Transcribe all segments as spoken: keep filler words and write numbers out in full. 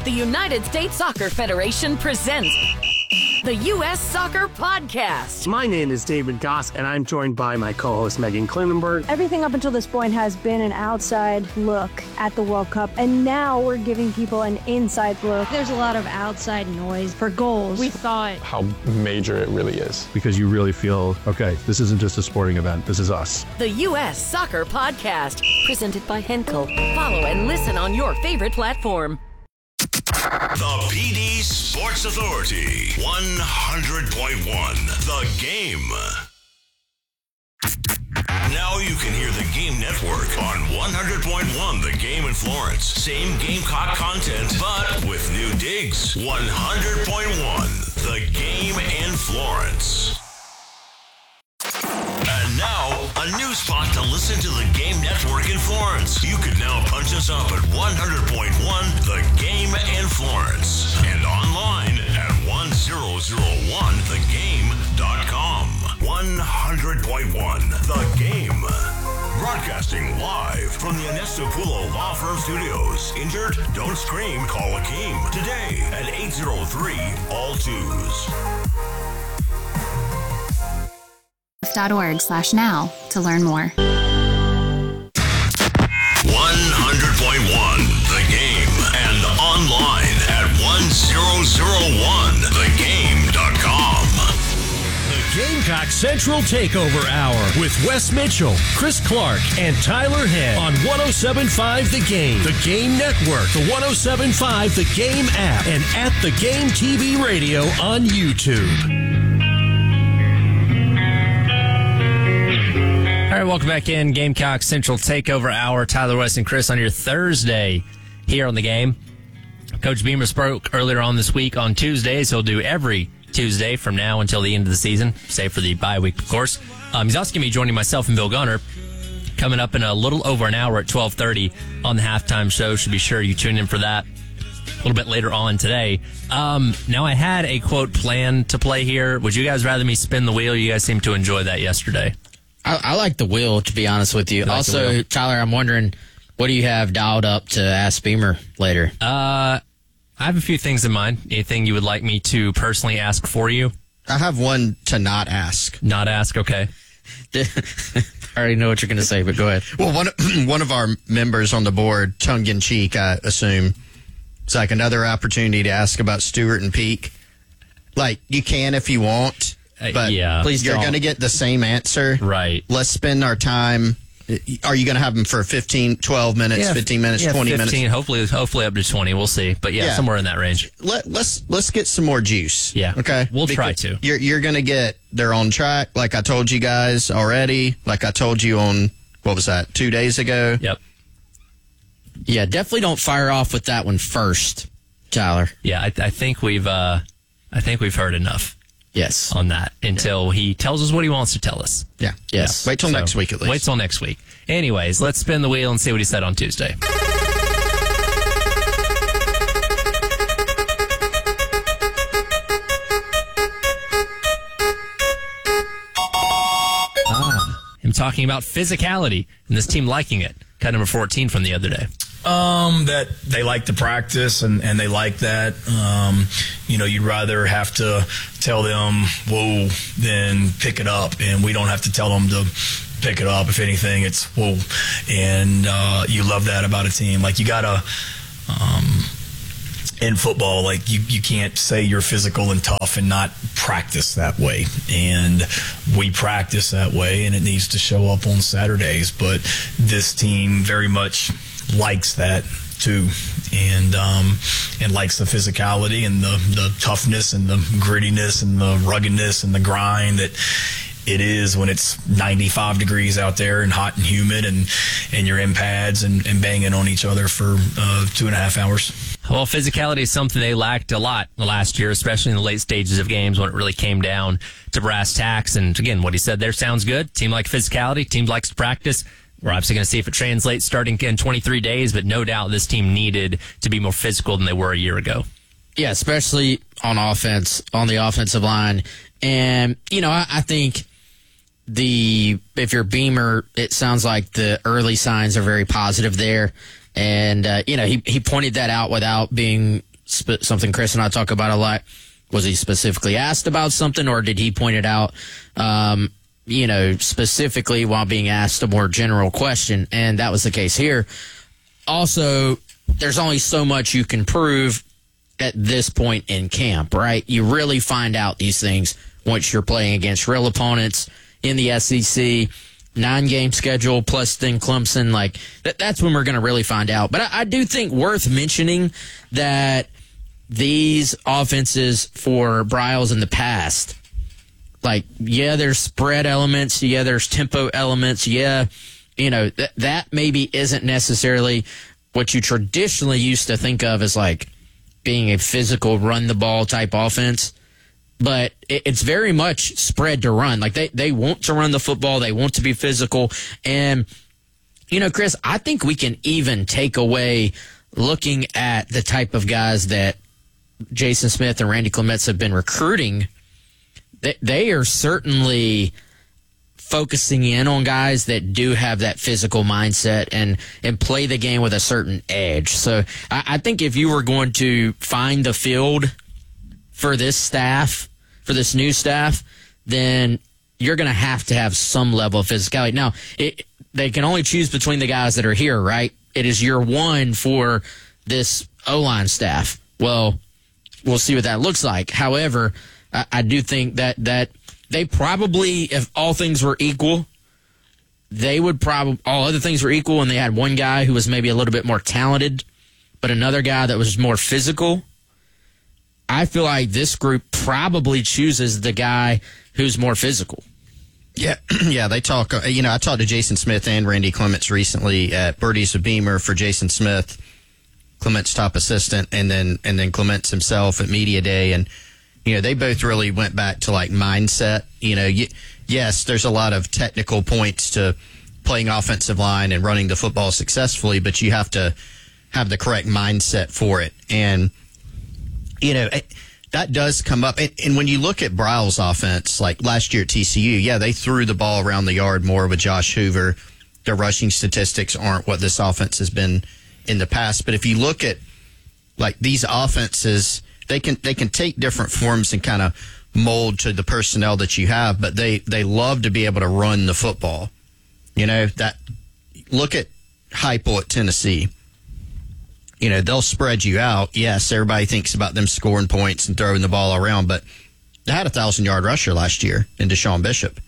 The United States Soccer Federation presents the U S Soccer Podcast. My name is David Goss, and I'm joined by my co-host Megan Klinenberg. Everything up until this point has been an outside look at the World Cup, and now we're giving people an inside look. There's a lot of outside noise for goals. We thought how major it really is. Because you really feel, okay, this isn't just a sporting event, this is us. The U S Soccer Podcast, presented by Henkel. Follow and listen on your favorite platform. The P D Sports Authority, one hundred point one, The Game. Now you can hear the Game Network on one hundred point one The Game in Florence. Same Gamecock content, but with new digs. one hundred point one The Game in Florence. And now, a new spot to listen to the Game Network in Florence. You can now punch us up at one hundred point one The Game in Florence and online at one thousand one the game dot com. one hundred point one The Game. Broadcasting live from the Ernesto Pulo Law Firm Studios. Injured? Don't scream. Call Akeem today at eight oh three all twos. dot org slash now to learn more. one hundred point one The Game and online at one thousand one the game dot com. The Gamecock Central Takeover Hour with Wes Mitchell, Chris Clark, and Tyler Head on one oh seven point five The Game, The Game Network, the one oh seven point five The Game app, and at The Game T V Radio on YouTube. All right, welcome back in. Gamecock Central Takeover Hour. Tyler, West, and Chris on your Thursday here on The Game. Coach Beamer spoke earlier on this week on Tuesdays. He'll do every Tuesday from now until the end of the season, save for the bye week, of course. Um, he's also going to be joining myself and Bill Gunner coming up in a little over an hour at twelve thirty on the halftime show. So be sure you tune in for that a little bit later on today. Um, now, I had a quote planned to play here. Would you guys rather me spin the wheel? You guys seemed to enjoy that yesterday. I, I like the wheel, to be honest with you. you like also, Tyler, I'm wondering, what do you have dialed up to ask Beamer later? Uh, I have a few things in mind. Anything you would like me to personally ask for you? I have one to not ask. Not ask, okay. I already know what you're going to say, but go ahead. Well, one, one of our members on the board, tongue-in-cheek, I assume, it's like another opportunity to ask about Stewart and Peak. Like, you can if you want. But uh, yeah. Please you're going to get the same answer. Right. Let's spend our time. Are you going to have them for fifteen, twelve minutes, yeah, fifteen minutes, yeah, twenty fifteen, minutes? Hopefully, hopefully up to twenty. We'll see. But yeah, yeah. somewhere in that range. Let, let's let's get some more juice. Yeah. Okay. We'll because try to. You're you're going to get they're on track, like I told you guys already. Like I told you on what was that two days ago? Yep. Yeah, definitely don't fire off with that one first, Tyler. Yeah, I, I think we've uh, I think we've heard enough. Yes. On that until yeah. he tells us what he wants to tell us. Yeah. Yes. Yeah. Wait till so, next week at least. Wait till next week. Anyways, let's spin the wheel and see what he said on Tuesday. ah. Him talking about physicality and this team liking it. Cut number fourteen from the other day. Um, that they like to practice and, and they like that. Um, you know, you'd rather have to tell them, whoa, than pick it up. And we don't have to tell them to pick it up. If anything, it's whoa. And uh, you love that about a team. Like, you got to, um, in football, like, you, you can't say you're physical and tough and not practice that way. And we practice that way, and it needs to show up on Saturdays. But this team very much likes that too, and um, and likes the physicality and the, the toughness and the grittiness and the ruggedness and the grind that it is when it's ninety-five degrees out there and hot and humid, and, and you're in pads and, and banging on each other for uh, two and a half hours. Well, physicality is something they lacked a lot last year, especially in the late stages of games when it really came down to brass tacks. And again, what he said there sounds good. Team likes physicality. Team likes to practice. We're obviously going to see if it translates starting in twenty-three days, but no doubt this team needed to be more physical than they were a year ago. Yeah, especially on offense, on the offensive line. And, you know, I, I think the if you're Beamer, it sounds like the early signs are very positive there. And, uh, you know, he, he pointed that out without being sp- something Chris and I talk about a lot. Was he specifically asked about something, or did he point it out, um, you know, specifically while being asked a more general question? And that was the case here. Also, there's only so much you can prove at this point in camp, right? You really find out these things once you're playing against real opponents in the S E C, nine-game schedule, plus then Clemson. Like, that, that's when we're going to really find out. But I, I do think worth mentioning that these offenses for Briles in the past, like, yeah, there's spread elements. Yeah, there's tempo elements. Yeah, you know, th- that maybe isn't necessarily what you traditionally used to think of as, like, being a physical run-the-ball type offense. But it, it's very much spread to run. Like, they, they want to run the football. They want to be physical. And, you know, Chris, I think we can even take away looking at the type of guys that Jason Smith and Randy Clements have been recruiting. They, they are certainly focusing in on guys that do have that physical mindset and, and play the game with a certain edge. So I, I think if you were going to find the field for this staff, for this new staff, then you're going to have to have some level of physicality. Now, it, they can only choose between the guys that are here, right? It is year one for this O-line staff. Well, we'll see what that looks like. However, I, I do think that, that they probably, if all things were equal, they would probably, all other things were equal, and they had one guy who was maybe a little bit more talented, but another guy that was more physical. I feel like this group probably chooses the guy who's more physical. Yeah, yeah, they talk, you know, I talked to Jason Smith and Randy Clements recently at Birdies of Beamer for Jason Smith, Clements' top assistant, and then and then Clements himself at Media Day. And, you know, they both really went back to, like, mindset. You know, y- yes, there's a lot of technical points to playing offensive line and running the football successfully, but you have to have the correct mindset for it. And, you know, it, that does come up. And, and when you look at Briles' offense, like last year at T C U, yeah, they threw the ball around the yard more with Josh Hoover. Their rushing statistics aren't what this offense has been in the past. But if you look at, like, these offenses, they can they can take different forms and kind of mold to the personnel that you have, but they, they love to be able to run the football. You know, that look at Heupel at Tennessee. You know, they'll spread you out. Yes, everybody thinks about them scoring points and throwing the ball around, but they had a thousand-yard rusher last year in Deshaun Bishop.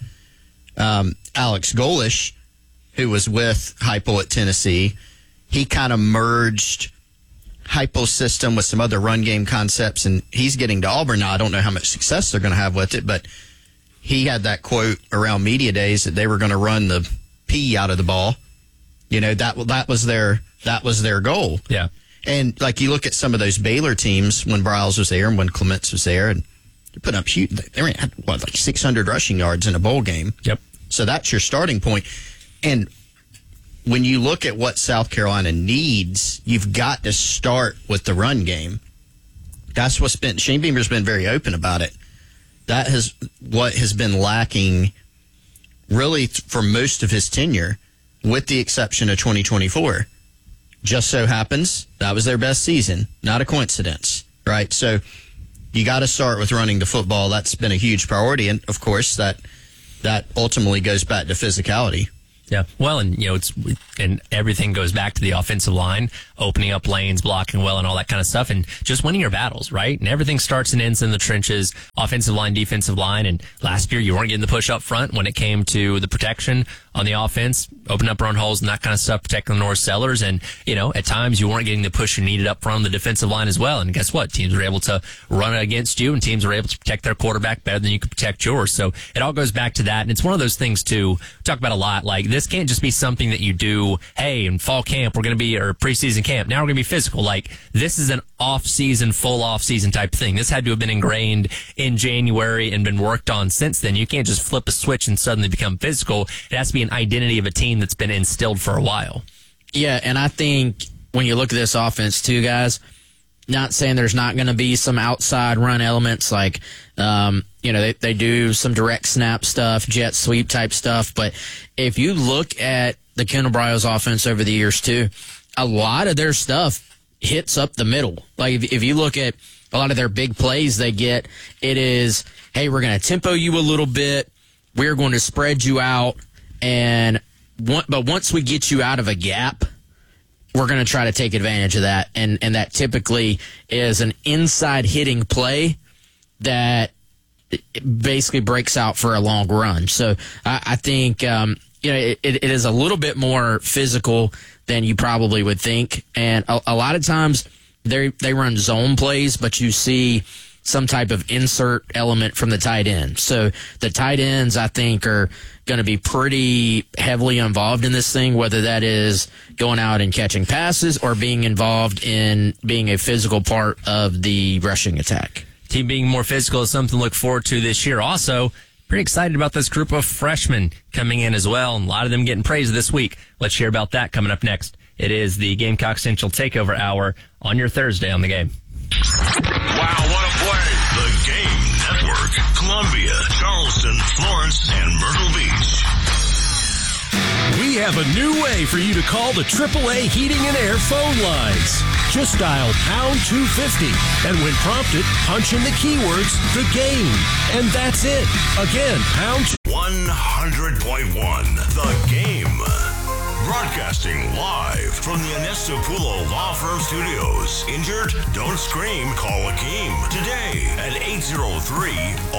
Um, Alex Golesh, who was with Heupel at Tennessee, he kind of merged Heupel's system with some other run game concepts, and he's getting to Auburn now. I don't know how much success they're going to have with it, but he had that quote around media days that they were going to run the pee out of the ball. You know, that that was their that was their goal. Yeah. And, like, you look at some of those Baylor teams when Briles was there and when Clements was there, and they put up huge, they had, what, like six hundred rushing yards in a bowl game. Yep. So that's your starting point. And when you look at what South Carolina needs, you've got to start with the run game. That's what's been, Shane Beamer's been very open about it. That has what has been lacking really for most of his tenure, with the exception of twenty twenty-four. Just so happens that was their best season. Not a coincidence, right? So you got to start with running the football. That's been a huge priority. And, of course, that that ultimately goes back to physicality. Yeah. Well, and, you know, it's, and everything goes back to the offensive line, opening up lanes, blocking well, and all that kind of stuff, and just winning your battles, right? And everything starts and ends in the trenches, offensive line, defensive line. And last year, you weren't getting the push up front when it came to the protection on the offense, open up run holes and that kind of stuff, protecting the North Sellers. And, you know, at times you weren't getting the push you needed up front on the defensive line as well. And guess what? Teams were able to run against you, and teams were able to protect their quarterback better than you could protect yours. So it all goes back to that. And it's one of those things, too, we talk about a lot, like, this can't just be something that you do, hey, in fall camp, we're going to be, or preseason camp, now we're going to be physical. Like, this is an off-season, full off-season type thing. This had to have been ingrained in January and been worked on since then. You can't just flip a switch and suddenly become physical. It has to be an identity of a team that's been instilled for a while. Yeah, and I think when you look at this offense, too, guys, not saying there's not going to be some outside run elements like, um, you know, they, they do some direct snap stuff, jet sweep type stuff. But if you look at the Kendall Briles offense over the years, too, a lot of their stuff hits up the middle. Like if, if you look at a lot of their big plays they get, it is, hey, we're going to tempo you a little bit. We're going to spread you out. And one, but once we get you out of a gap, we're going to try to take advantage of that. And, and that typically is an inside hitting play that basically breaks out for a long run. So I, I think, um, you know, it, it is a little bit more physical than you probably would think. And a, a lot of times they they run zone plays, but you see some type of insert element from the tight end. So the tight ends, I think, are going to be pretty heavily involved in this thing, whether that is going out and catching passes or being involved in being a physical part of the rushing attack. Team being more physical is something to look forward to this year. Also, pretty excited about this group of freshmen coming in as well, and a lot of them getting praised this week. Let's hear about that coming up next. It is the Gamecock Central Takeover Hour on your Thursday on the Game. Wow, what a play! The Game Network, Columbia, Charleston, Florence, and Myrtle Beach. We have a new way for you to call the triple A Heating and Air phone lines. Just dial pound two fifty, and when prompted, punch in the keywords, the game. And that's it. Again, pound one hundred point one, The Game. Broadcasting live from the Anistapulo Law Firm Studios. Injured? Don't scream. Call Akeem today at eight oh three,